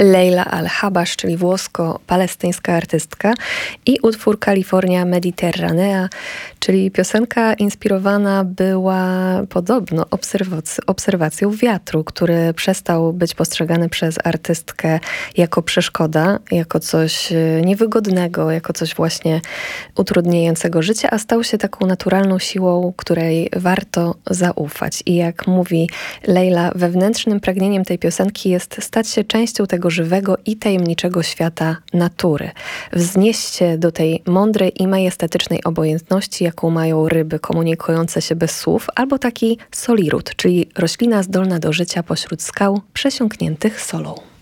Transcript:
Leila Al-Habash, czyli włosko-palestyńska artystka, i utwór California Mediterranea, czyli piosenka inspirowana była podobno obserwacją wiatru, który przestał być postrzegany przez artystkę jako przeszkoda, jako coś niewygodnego, jako coś właśnie utrudniającego życie, a stał się taką naturalną siłą, której warto zaufać. I jak mówi Leila, wewnętrznym pragnieniem tej piosenki jest stać się częścią tego żywego i tajemniczego świata natury. Wznieść się do tej mądrej i majestatycznej obojętności, jaką mają ryby komunikujące się bez słów, albo taki solirut, czyli roślina zdolna do życia pośród skał przesiąkniętych solą.